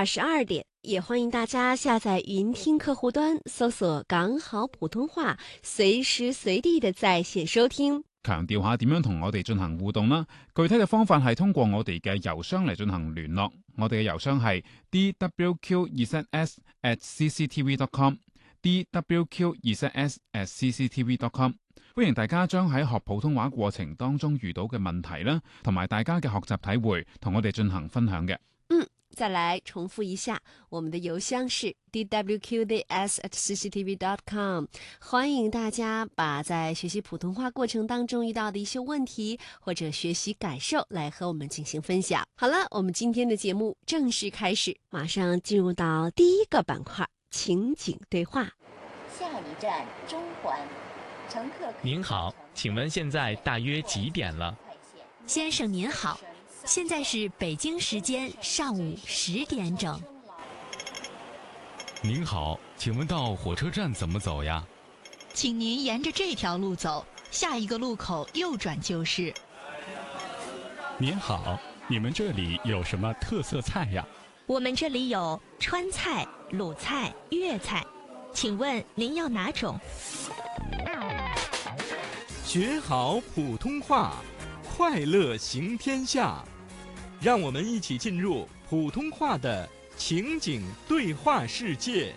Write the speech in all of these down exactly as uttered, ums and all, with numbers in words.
二十二點，也歡迎大家下載雲聽客戶端，搜索港好普通話，隨時隨地的在線收聽。 強調下點樣同我哋進行互動啦，具體嘅方法係通過我哋嘅郵箱嚟進行聯絡，我哋嘅郵箱係 d w q 二 z s at c c t v dot com d w q 二 z s at c c t v dot com。 歡迎大家將喺學普通話過程當中遇到嘅問題啦，同埋大家嘅學習體會同我哋進行分享嘅。 嗯，再來重複一下，我們的郵箱是 d w q d s at c c t v dot com。 歡迎大家把在學習普通話過程當中遇到的一些問題或者學習感受來和我們進行分享。好了，我們今天的節目正式開始，馬上進入到第一個板塊，情景對話。 下一站中環，乘客您好，請問現在大約幾點了？ 先生您好，現在是北京時間上午十點整。 您好，請問到火車站怎麼走呀？ 請您沿着這條路走，下一個路口右轉就是。 您好，你們這裡有什麼特色菜呀？ 我們這裡有川菜、魯菜、粵菜，請問您要哪種？ 學好普通話，快樂行天下。讓我們一起進入普通話的情景對話世界。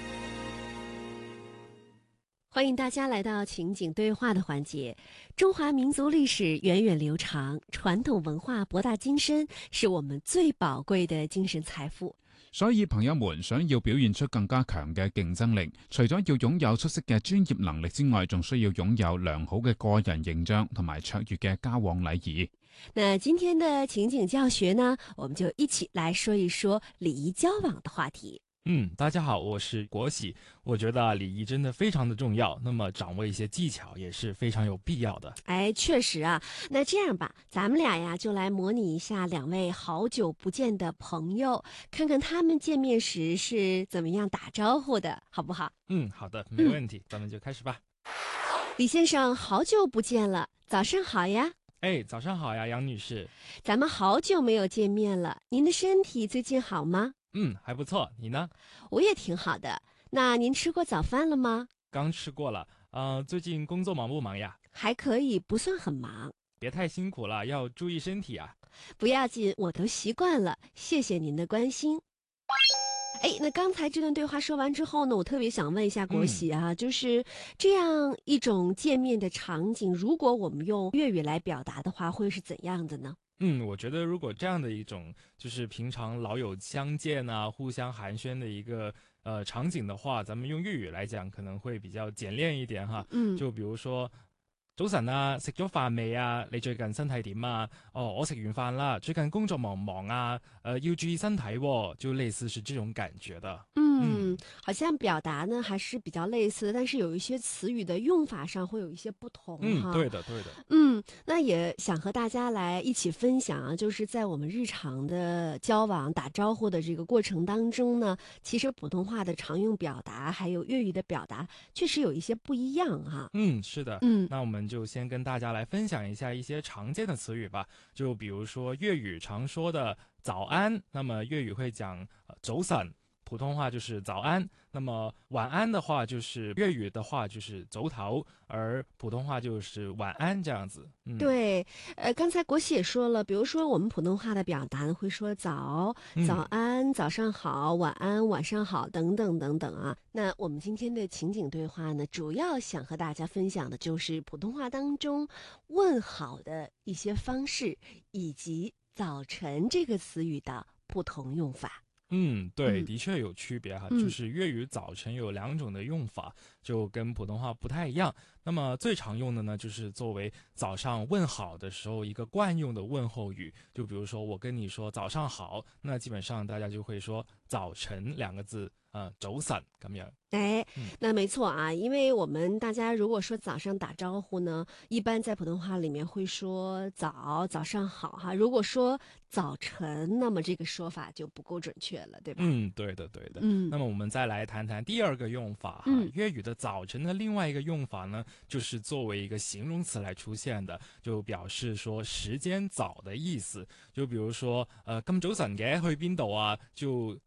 歡迎大家來到情景對話的環節。中華民族歷史源遠流長，傳統文化博大精深，是我們最寶貴的精神財富。 所以朋友們想要表現出更加強嘅競爭力，除咗要擁有出色嘅專業能力之外，仲需要擁有良好嘅個人形象同埋卓越嘅交往禮儀。 那今天的情景教學呢，我們就一起來說一說禮儀交往的話題。 嗯，大家好，我是國喜。我覺得禮儀真的非常的重要，那麼掌握一些技巧也是非常有必要的。 哎，確實啊。那這樣吧，咱們倆呀就來模擬一下兩位好久不見的朋友，看看他們見面時是怎麼樣打招呼的，好不好？ 嗯，好的，沒問題，嗯，咱們就開始吧。 李先生，好久不見了，早上好呀。 哎，早上好呀，楊女士。 咱們好久沒有見面了，您的身體最近好嗎？ 嗯，還不錯，你呢？ 我也挺好的。那您吃過早飯了嗎？ 剛吃過了。呃，最近工作忙不忙呀？ 還可以，不算很忙。 別太辛苦了，要注意身體啊。 不要緊，我都習慣了，謝謝您的關心。哎，那剛才這段對話說完之後呢，我特別想問一下國喜啊，嗯，就是這樣一種見面的場景，如果我們用粵語來表達的話，會是怎樣的呢？ 嗯，我覺得如果這樣的一種就是平常老友相見啊，互相寒暄的一個呃場景的話，咱們用粵語來講可能會比較簡練一點哈。嗯，就比如說早晨啊，食咗飯未啊？你最近身體點啊？哦，我食完飯啦。最近工作忙唔忙啊？呃，要注意身體喎，就類似是這種感覺的。 嗯，嗯，好像表達呢還是比較類似的，但是有一些詞語的用法上會有一些不同。 嗯，對的，對的。 嗯，那也想和大家來一起分享啊，就是在我們日常的交往打招呼的這個過程當中呢，其實普通話的常用表達還有粵語的表達確實有一些不一樣哈。 嗯，是的。 嗯， 那我們就先跟大家來分享一下一些常見的詞語吧。就比如說粵語常說的早安，那麼粵語會講早晨，普通話就是早安。那麼晚安的話，就是粵語的話就是早唞，而普通話就是晚安這樣子。嗯， 對，呃，剛才國喜也說了，比如說我們普通話的表達會說早、早安、早上好、晚安、晚上好等等等等啊。那我們今天的情景對話呢，主要想和大家分享的就是普通話當中問好的一些方式，以及早晨這個詞語的不同用法。 嗯，對，的確有區別哈，嗯，就是粵語早晨有兩種的用法，就跟普通話不太一樣。那麼最常用的呢，就是作為早上問好的時候一個慣用的問候語。就比如說我跟你說早上好，那基本上大家就會說早晨兩個字，呃，早晨咁樣。 哎，那沒錯啊，因為我們大家如果說早上打招呼呢，一般在普通話裡面會說早，早上好哈。如果說早晨，那麼這個說法就不夠準確了，對吧？ 嗯，對的，對的。嗯，那麼我們再來談談第二個用法哈。嗯，粵語的早晨的另外一個用法呢，就是作為一個形容詞來出現的，就表示說時間早的意思。就比如說，呃，咁早晨嘅去邊度啊？就